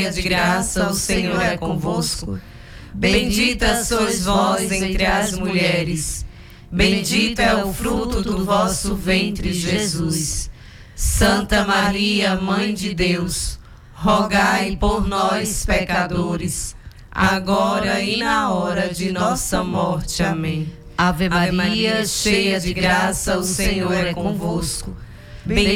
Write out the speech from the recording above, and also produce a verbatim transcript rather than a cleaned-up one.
de graça, o Senhor é convosco. Bendita sois vós entre as mulheres. Bendito é o fruto do vosso ventre, Jesus. Santa Maria, Mãe de Deus, rogai por nós, pecadores, agora e na hora de nossa morte. Amém. Ave Ave Maria, Maria, cheia de graça, o Senhor é convosco. Bendita